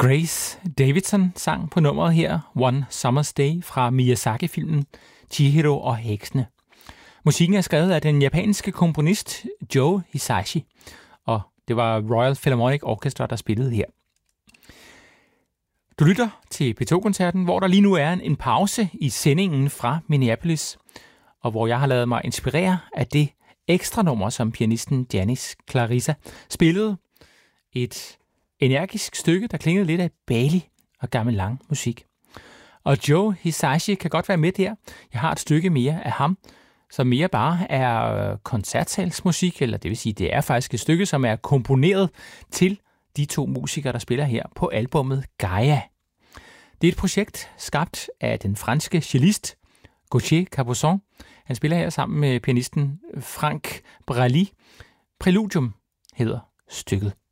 Grace Davidson sang på nummeret her, One Summer's Day fra Miyazaki-filmen Chihiro og heksene. Musikken er skrevet af den japanske komponist Joe Hisaishi, og det var Royal Philharmonic Orchestra, der spillede her. Du lytter til P2-koncerten, hvor der lige nu er en pause i sendingen fra Minneapolis, og hvor jeg har ladet mig inspirere af det ekstra nummer, som pianisten Janis Clarissa spillede. Et energisk stykke, der klingede lidt af Bali og gammel lang musik. Og Joe Hisaishi kan godt være med der. Jeg har et stykke mere af ham, som mere bare er koncertsalsmusik, eller det vil sige, det er faktisk et stykke, som er komponeret til de to musikere, der spiller her på albummet Gaia. Det er et projekt skabt af den franske cellist Gauthier Capuçon. Han spiller her sammen med pianisten Franck Bralli. Preludium hedder stykket.